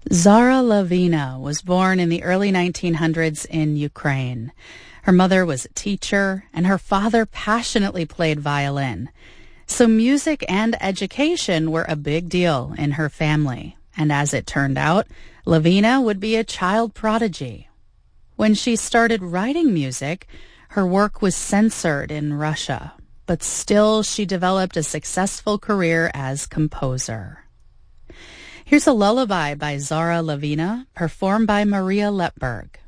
Zara Lavina was born in the early 1900s in Ukraine. Her mother was a teacher, and her father passionately played violin. So music and education were a big deal in her family. And as it turned out, Lavina would be a child prodigy. When she started writing music, her work was censored in Russia, but still she developed a successful career as composer. Here's a lullaby by Zara Lavina, performed by Maria Lepberg.